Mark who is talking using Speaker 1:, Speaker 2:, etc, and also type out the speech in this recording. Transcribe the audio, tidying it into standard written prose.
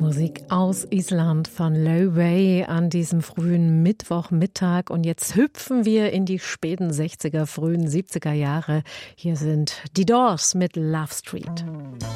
Speaker 1: Musik aus Island von Laufey an diesem frühen Mittwochmittag. Und jetzt hüpfen wir in die späten 60er, frühen 70er Jahre. Hier sind die Doors mit Love Street.